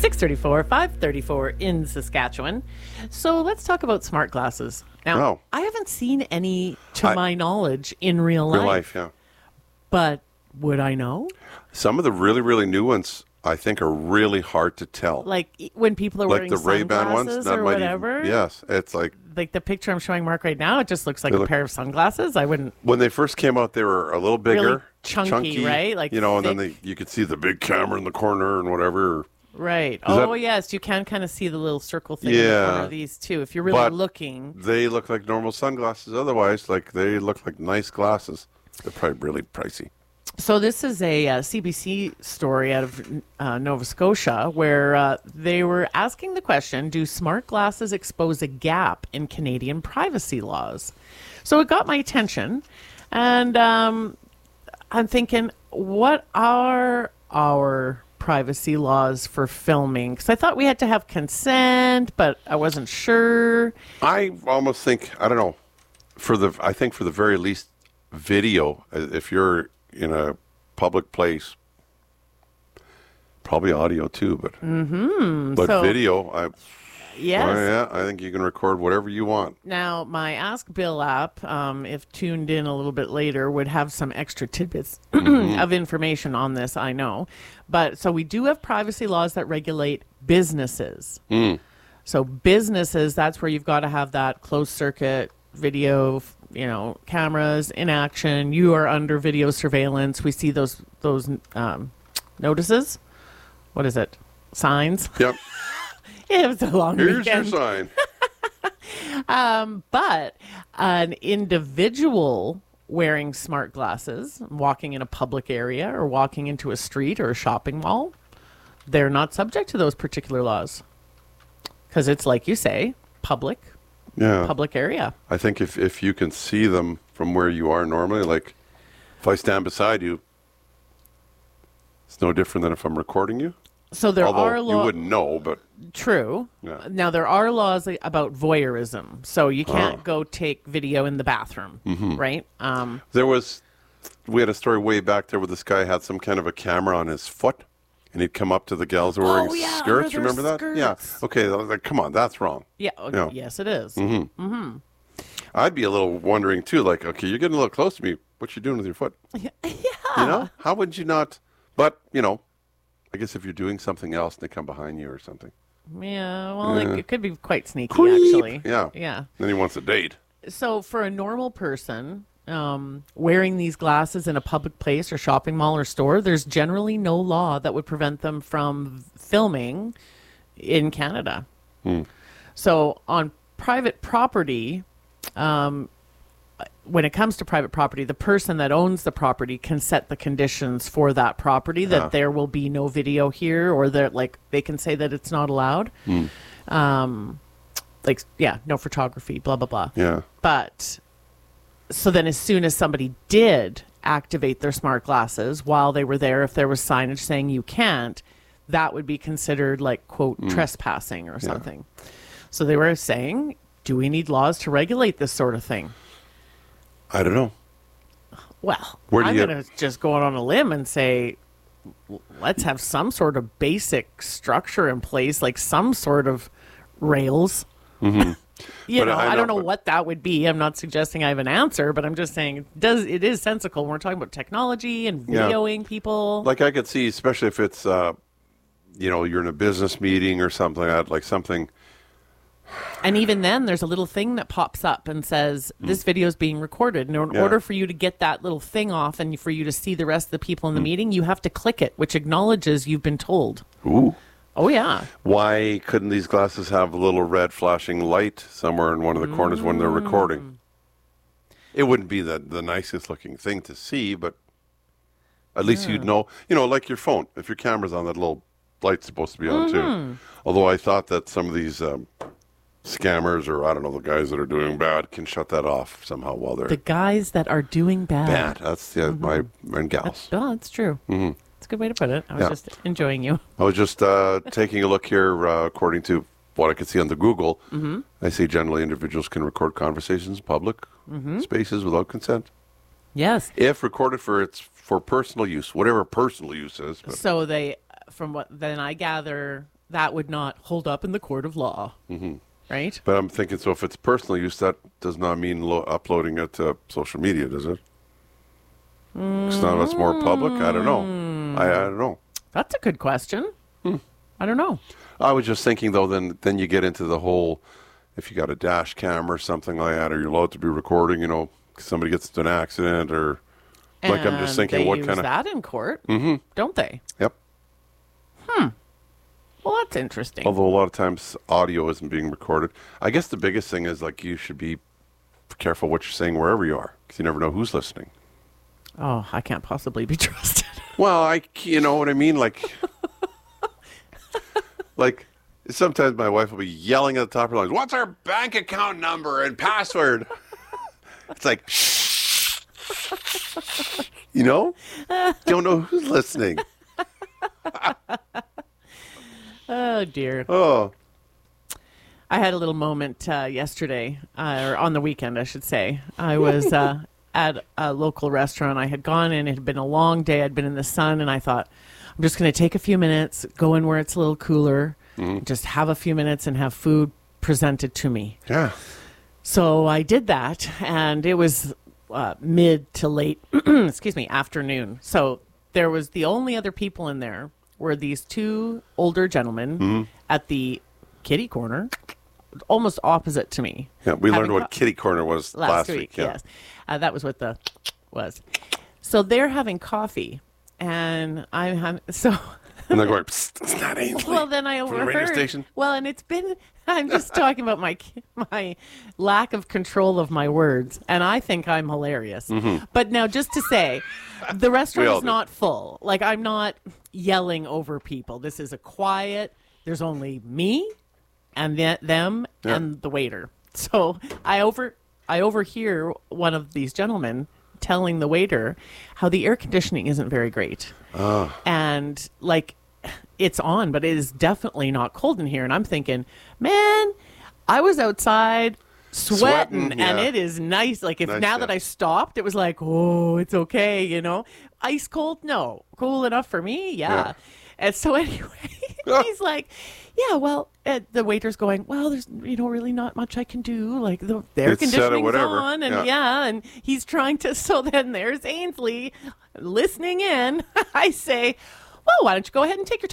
6:34, 5:34 in Saskatchewan. So let's talk about smart glasses. Now, I haven't seen any, to my knowledge, in real life. Real life, yeah. But would I know? Some of the really, really new ones, I think, are really hard to tell. Like when people are like wearing the Ray-Ban sunglasses ones, that or might whatever? Even, yes, it's like the picture I'm showing Mark right now, it just looks like a pair of sunglasses. I wouldn't... When they first came out, they were a little bigger. Really chunky, right? Like and thick. then you could see the big camera in the corner and whatever. Right. Yes, you can kind of see the little circle thing in the corner of these too, if you're really looking. They look like normal sunglasses. Otherwise, they look like nice glasses. They're probably really pricey. So this is a CBC story out of Nova Scotia where they were asking the question, do smart glasses expose a gap in Canadian privacy laws? So it got my attention, and I'm thinking, what are our privacy laws for filming? Because I thought we had to have consent, but I wasn't sure. I almost think, I don't know, I think for the very least, video, if you're in a public place, probably audio too, but video, yes. I think you can record whatever you want. Now, my Ask Bill app, if tuned in a little bit later, would have some extra tidbits of information on this, I know. But so we do have privacy laws that regulate businesses. So businesses, that's where you've got to have that closed circuit video, cameras in action. You are under video surveillance. We see those notices. What is it? Signs? Yep. It was a long Here's weekend. your sign. But an individual wearing smart glasses, walking in a public area or walking into a street or a shopping mall, they're not subject to those particular laws. Because it's, like you say, public area. I think if you can see them from where you are normally, like if I stand beside you, it's no different than if I'm recording you. So there are laws. You wouldn't know, but true. Yeah. Now there are laws about voyeurism, so you can't go take video in the bathroom, right? We had a story way back there where this guy had some kind of a camera on his foot, and he'd come up to the gals who were wearing skirts. Remember that? Skirts. Yeah. Okay. Like, come on, that's wrong. Yeah. Yes, it is. I'd be a little wondering too. Like, okay, you're getting a little close to me. What you doing with your foot? Yeah. How would you not? But I guess if you're doing something else and they come behind you or something. Yeah, well, it could be quite sneaky, Creep. actually. Yeah. Then he wants a date. So for a normal person, wearing these glasses in a public place or shopping mall or store, there's generally no law that would prevent them from filming in Canada. So on private property, when it comes to private property, the person that owns the property can set the conditions for that property that there will be no video here, or they can say that it's not allowed. No photography, blah, blah, blah. Yeah. But so then as soon as somebody did activate their smart glasses while they were there, if there was signage saying you can't, that would be considered like, quote, trespassing or something. So they were saying, do we need laws to regulate this sort of thing? I don't know. Well, I'm going to just go out on a limb and say, let's have some sort of basic structure in place, like some sort of rails. I don't know what that would be. I'm not suggesting I have an answer, but I'm just saying it is sensical when we're talking about technology and videoing people. Like I could see, especially if it's, you're in a business meeting or something like that, like something. And even then, there's a little thing that pops up and says, this video is being recorded. And in order for you to get that little thing off and for you to see the rest of the people in the meeting, you have to click it, which acknowledges you've been told. Ooh. Oh, yeah. Why couldn't these glasses have a little red flashing light somewhere in one of the corners when they're recording? It wouldn't be the nicest looking thing to see, but at least you'd know. Like your phone. If your camera's on, that little light's supposed to be on too. Although I thought that some of these scammers, or I don't know, the guys that are doing bad can shut that off somehow while they're... The guys that are doing bad. That's my and gals. That's true. That's a good way to put it. I was just enjoying you. I was just taking a look here, according to what I could see on the Google. I see generally individuals can record conversations in public spaces without consent. Yes. If recorded for personal use, whatever personal use is. So from what then I gather, that would not hold up in the court of law. Mm-hmm. Right? But I'm thinking, so if it's personal use, that does not mean uploading it to social media, does it? Because now that's more public? I don't know. I don't know. That's a good question. I don't know. I was just thinking, though, then you get into the whole, if you got a dash cam or something like that, or you're allowed to be recording, you know, somebody gets into an accident or, like, I'm just thinking, they what use kind of... that in court, don't they? Yep. Well, that's interesting. Although a lot of times audio isn't being recorded. I guess the biggest thing is, like, you should be careful what you're saying wherever you are, because you never know who's listening. Oh, I can't possibly be trusted. Well, you know what I mean? Like, like sometimes my wife will be yelling at the top of her lungs, "What's our bank account number and password?" It's like, shh. You know? Don't know who's listening. Oh, dear. Oh. I had a little moment yesterday, or on the weekend, I should say. I was at a local restaurant. I had gone in. It had been a long day. I'd been in the sun, and I thought, I'm just going to take a few minutes, go in where it's a little cooler, just have a few minutes and have food presented to me. Yeah. So I did that, and it was mid to late, afternoon. So there was the only other people in there were these two older gentlemen at the kitty corner, almost opposite to me. Yeah, we learned what kitty corner was last week. Yeah. Yes, that was what the was. So they're having coffee, and I'm having so. And they're going, "Psst, it's not Ainsley." Well, then I From the radio overheard. station? Well, and it's been. I'm just talking about my lack of control of my words, and I think I'm hilarious. But now, just to say, the restaurant all is do. not full. Like, I'm not yelling over people. This is a quiet. There's only me, and them and the waiter. So I overhear one of these gentlemen telling the waiter how the air conditioning isn't very great, and like. It's on, but it is definitely not cold in here. And I'm thinking, man, I was outside sweating yeah. and it is nice. Like, if Nice, now yeah. that I stopped, it was like, oh, it's okay, you know. Ice cold? No. Cool enough for me? Yeah. And so anyway, he's like, yeah, well, the waiter's going, well, there's, really not much I can do. Like, the air It's set or conditioning's whatever. on. And and he's trying to, so then there's Ainsley listening in. I say, well, why don't you go ahead and take your